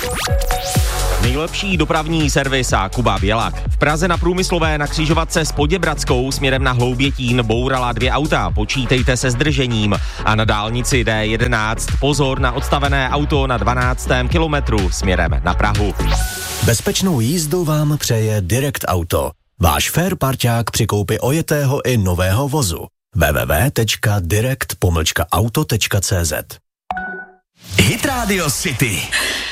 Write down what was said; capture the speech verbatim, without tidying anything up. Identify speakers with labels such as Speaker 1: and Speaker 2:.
Speaker 1: Nejlepší dopravní servis a Kuba Bělak. V Praze na Průmyslové na křižovatce s Poděbradskou směrem na Hloubětín bourala dvě auta, počítejte se zdržením. A na dálnici D jedenáct pozor na odstavené auto na dvanáctém kilometru směrem na Prahu.
Speaker 2: Bezpečnou jízdu vám přeje Direct Auto. Váš fair parťák při koupi ojetého i nového vozu. w w w tečka direct pomlčka auto tečka cé zet.
Speaker 3: Hit Radio City.